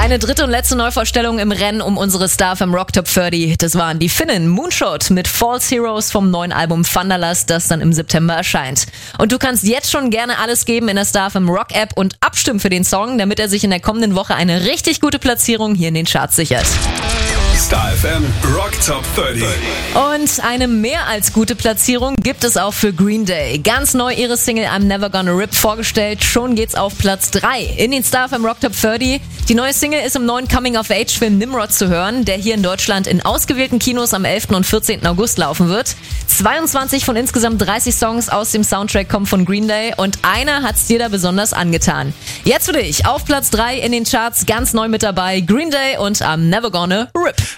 Eine dritte und letzte Neuvorstellung im Rennen um unsere Star FM Rock Top 30. Das waren die Finnen Moonshot mit False Heroes vom neuen Album Thunderlust, das dann im September erscheint. Und du kannst jetzt schon gerne alles geben in der Star FM Rock App und abstimmen für den Song, damit er sich in der kommenden Woche eine richtig gute Platzierung hier in den Charts sichert. Star FM Rock Top 30. Und eine mehr als gute Platzierung gibt es auch für Green Day. Ganz neu ihre Single I'm Never Gonna Rip vorgestellt. Schon geht's auf Platz 3 in den Star FM Rock Top 30. Die neue Single ist im neuen Coming-of-Age-Film Nimrod zu hören, der hier in Deutschland in ausgewählten Kinos am 11. und 14. August laufen wird. 22 von insgesamt 30 Songs aus dem Soundtrack kommen von Green Day und einer hat's dir da besonders angetan. Jetzt für dich auf Platz 3 in den Charts, ganz neu mit dabei, Green Day und I'm Never Gonna Rip.